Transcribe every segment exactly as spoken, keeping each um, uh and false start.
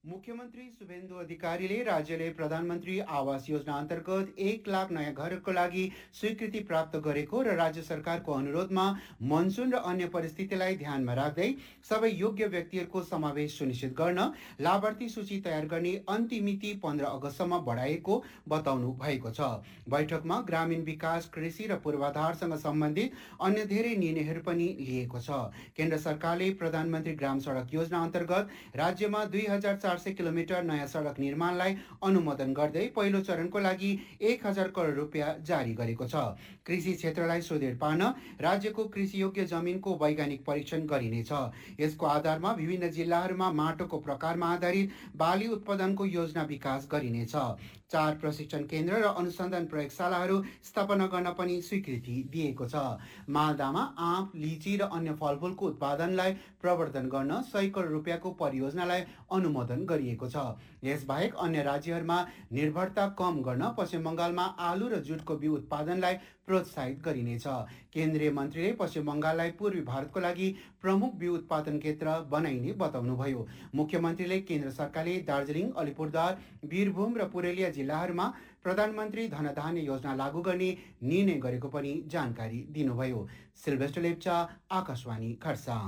मुख्यमन्त्री शुभेन्दु अधिकारीले राज्यले प्रधानमन्त्री आवास योजना अन्तर्गत एक लाख नयाँ घरहरूको लागि स्वीकृति प्राप्त गरेको र राज्य सरकारको अनुरोधमा मनसुन र अन्य परिस्थितिलाई ध्यानमा राख्दै सबै योग्य व्यक्तिहरूको समावेश सुनिश्चित गर्न लाभार्थी सूची तयार गर्ने अन्तिम मिति पन्ध्र अगस्तसम्म बढाएको बताउनु भएको छ। बैठकमा ग्रामीण विकास, कृषि र पूर्वाधारसँग सम्बन्धित अन्य धेरै निर्णयहरू पनि लिएको छ। केन्द्र सरकारले प्रधानमन्त्री ग्राम सडक योजना अन्तर्गत राज्यमा दुई हजार चार सय किलोमिटर नयाँ सडक निर्माणलाई अनुमोदन गर्दै पहिलो चरणको लागि एक हजार करोड रुपियाँ जारी गरेको छ। कृषि क्षेत्रलाई सुदृढ पार्न राज्यको कृषि योग्य जमिनको वैज्ञानिक परीक्षण गरिनेछ। यसको आधारमा विभिन्न जिल्लाहरूमा माटोको प्रकारमा आधारित बाली उत्पादनको योजना विकास गरिनेछ। चार प्रशिक्षण केन्द्र र अनुसन्धान प्रयोगशालाहरू स्थापना गर्न पनि स्वीकृति दिएको छ। मालदामा आँप, लिची र अन्य फलफुलको उत्पादनलाई प्रवर्धन गर्न सय करोड रुपियाँको परियोजनालाई अनुमोदन गरिएको छ। यसबाहेक अन्य राज्यहरूमा निर्भरता कम गर्न पश्चिम बङ्गालमा आलु र जुटको बिउ उत्पादनलाई प्रोत्साहित गरिनेछ। केन्द्रीय मन्त्रीले पश्चिम बङ्गाललाई पूर्वी भारतको लागि प्रमुख बिउ उत्पादन केन्द्र बनाइने बताउनुभयो। मुख्यमन्त्रीले केन्द्र सरकारले दार्जिलिङ, अलिपुरद्वार, वीरभूम र पुरुलिया जिल्लाहरूमा प्रधानमन्त्री धनधान्य योजना लागू गर्ने निर्णय गरेको पनि जानकारी दिनुभयो। सिल्भेस्टर लेप्चा, आकाशवाणी खरसाङ।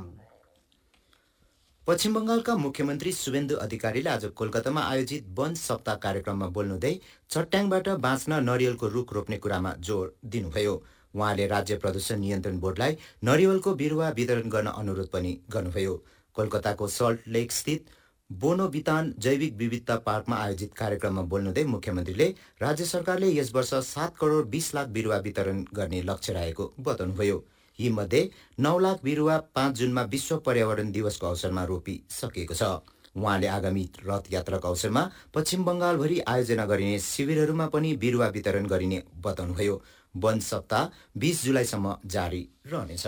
पश्चिम बङ्गालका मुख्यमन्त्री शुभेन्दु अधिकारीले आज कोलकातामा आयोजित वन सप्ताह कार्यक्रममा बोल्नुहुँदै चट्याङबाट बाँच्न नरिवलको रुख रोप्ने कुरामा जोड दिनुभयो। उहाँले राज्य प्रदूषण नियन्त्रण बोर्डलाई नरिवलको बिरुवा वितरण गर्न अनुरोध पनि गर्नुभयो। कोलकाताको सल्ट लेक स्थित बोनो बितान जैविक विविधता पार्कमा आयोजित कार्यक्रममा बोल्नुहुँदै मुख्यमन्त्रीले राज्य सरकारले यस वर्ष सात करोड बीस लाख बिरुवा वितरण गर्ने लक्ष्य रहेको बताउनुभयो। यी मध्ये नौ लाख बिरुवा पाँच जुनमा विश्व पर्यावरण दिवसको अवसरमा रोपिसकेको छ। उहाँले आगामी रथ यात्राको अवसरमा पश्चिम बङ्गालभरि आयोजना गरिने शिविरहरूमा पनि बिरुवा वितरण गरिने बताउनुभयो। वन सप्ताह बीस जुलाईसम्म जारी रहनेछ।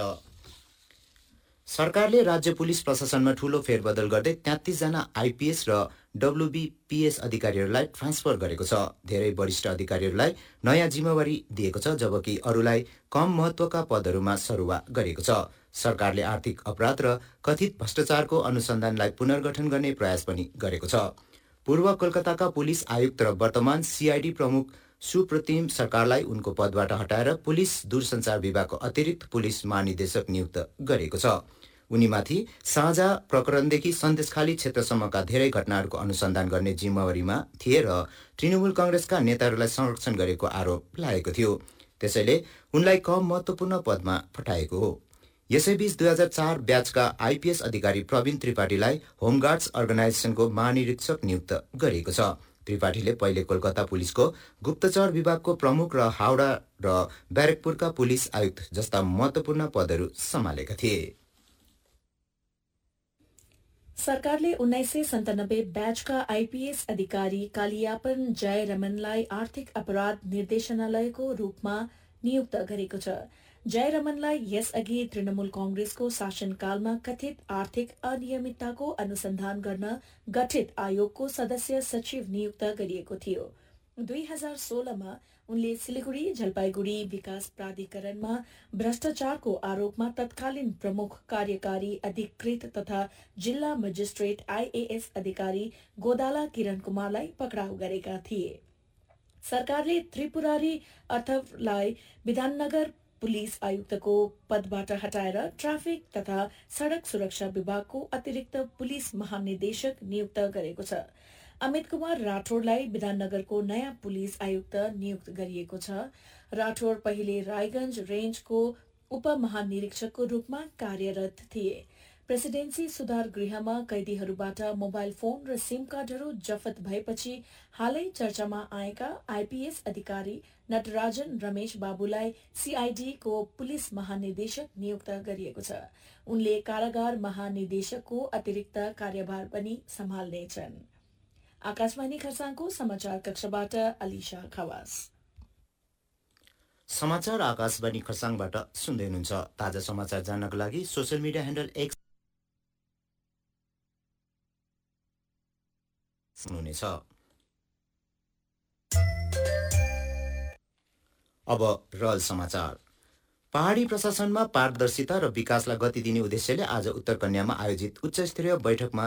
सरकारले राज्य पुलिस प्रशासनमा ठूलो फेरबदल गर्दै तेत्तीस जना आइपीएस र डब्ल्युबीपीएस अधिकारीहरूलाई ट्रान्सफर गरेको छ। धेरै वरिष्ठ अधिकारीहरूलाई नयाँ जिम्मेवारी दिएको छ, जबकि अरूलाई कम महत्त्वका पदहरूमा सरुवा गरेको छ। सरकारले आर्थिक अपराध र कथित भ्रष्टाचारको अनुसन्धानलाई पुनर्गठन गर्ने प्रयास पनि गरेको छ। पूर्व कोलकाताका पुलिस आयुक्त र वर्तमान सीआईडी प्रमुख सुप्रतिम सरकारलाई उनको पदबाट हटाएर पुलिस दूरसञ्चार विभागको अतिरिक्त पुलिस महानिदेशक नियुक्त गरेको छ। उनीमाथि साझा प्रकरणदेखि सन्देशखाली क्षेत्रसम्मका धेरै घटनाहरूको अनुसन्धान गर्ने जिम्मेवारीमा थिए र तृणमूल कांग्रेसका नेताहरूलाई संरक्षण गरेको आरोप लागेको थियो। त्यसैले उनलाई कम महत्त्वपूर्ण पदमा पठाएको हो। यसैबीच दुई हजार चार ब्याचका आइपीएस अधिकारी प्रवीण त्रिपाठीलाई होमगार्ड्स अर्गनाइजेसनको महानिरीक्षक नियुक्त गरिएको छ। त्रिपाठीले पहिले कोलकाता पुलिसको गुप्तचर विभागको प्रमुख र हावडा र ब्यारेकपुरका पुलिस आयुक्त जस्ता महत्त्वपूर्ण पदहरू सम्हालेका थिए। सरकारले उन्नाइस सय सन्तानब्बे ब्याचका आइपीएस अधिकारी कालियापन जय रमनलाई आर्थिक अपराध निर्देशनालयको रूपमा नियुक्त गरेको छ। जय रमनलाई यसअघि तृणमूल कांग्रेसको शासनकालमा कथित आर्थिक अनियमितताको अनुसन्धान गर्न गठित आयोगको सदस्य सचिव नियुक्त गरिएको थियो। दुई हजार सोह्रमा उनले सिलिगुडी जलपाइगुडी विकास प्राधिकरणमा भ्रष्टाचारको आरोपमा तत्कालीन प्रमुख कार्यकारी अधिकृत तथा जिल्ला मजिस्ट्रेट आइएएस अधिकारी गोदाला किरण कुमारलाई पक्राउ गरेका थिए। सरकारले त्रिपुरारी अथवलाई विधाननगर पुलिस आयुक्तको पदबाट हटाएर ट्राफिक तथा सड़क सुरक्षा विभागको अतिरिक्त पुलिस महानिदेशक नियुक्त गरेको छ। अमित कुमार राठौड़लाई विधाननगरको नयाँ पुलिस आयुक्त नियुक्त गरिएको छ। राठौड़ पहिले रायगंज रेन्जको उपमहानिरीक्षकको रूपमा कार्यरत थिए। प्रेसिडेन्सी सुधार गृहमा कैदीहरूबाट मोबाइल फोन र सिम कार्डहरू जफत भएपछि हालै चर्चामा आएका आइपीएस अधिकारी नटराजन रमेश बाबुलाई सीआईडी को पुलिस महानिदेशक नियुक्त गरिएको छ। उनले कारागार महानिदेशकको अतिरिक्त कार्यभार पनि सम्हाल्नेछन्। आकाशवाणी खरसाङको समाचार कक्षबाट अलिशा खवास। समाचार आकाशवाणी खरसाङबाट सुन्दै हुनुहुन्छ। ताजा समाचार जान्नको लागि सोशल मिडिया ह्यान्डल एक्स हुनुहुनेछ। अब रल समाचार। पहाडी प्रशासनमा पारदर्शिता र विकासलाई गति दिने उद्देश्यले आज उत्तर कन्यामा आयोजित उच्च स्तरीय बैठकमा